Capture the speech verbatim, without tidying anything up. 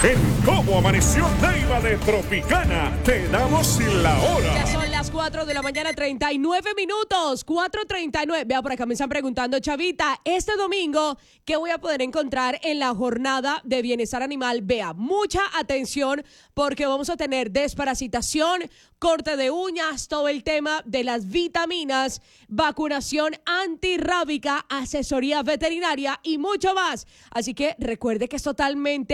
En Cómo Amaneció Neiva de Tropicana, te damos la hora. Ya son las cuatro de la mañana, treinta y nueve minutos. cuatro treinta y nueve. Vea, por acá me están preguntando, Chavita, este domingo, ¿qué voy a poder encontrar en la jornada de bienestar animal? Vea, mucha atención porque vamos a tener desparasitación, corte de uñas, todo el tema de las vitaminas, vacunación antirrábica, asesoría veterinaria y mucho más. Así que recuerde que es totalmente